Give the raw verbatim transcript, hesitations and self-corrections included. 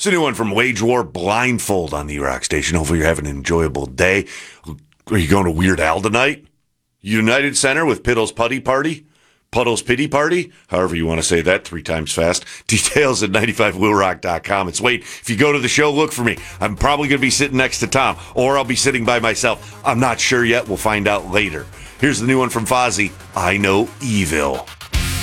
It's a new one from Wage War, Blindfold on the Rock Station. Hopefully you're having an enjoyable day. Are you going to Weird Al tonight? United Center with Piddle's Putty Party? Puddle's Pity Party? However you want to say that three times fast. Details at ninety-five will rock dot com. It's wait, if you go to the show, look for me. I'm probably going to be sitting next to Tom, or I'll be sitting by myself. I'm not sure yet. We'll find out later. Here's the new one from Fozzy, I Know Evil.